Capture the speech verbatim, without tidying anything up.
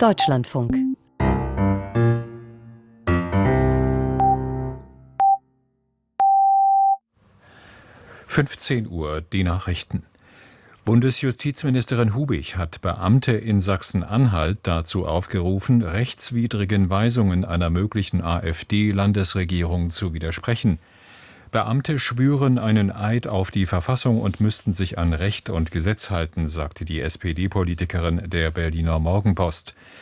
Deutschlandfunk. fünfzehn Uhr, die Nachrichten. Bundesjustizministerin Hubig hat Beamte in Sachsen-Anhalt dazu aufgerufen, rechtswidrigen Weisungen einer möglichen AfD-Landesregierung zu widersprechen. Beamte schwören einen Eid auf die Verfassung und müssten sich an Recht und Gesetz halten, sagte die S P D-Politikerin der Berliner Morgenpost.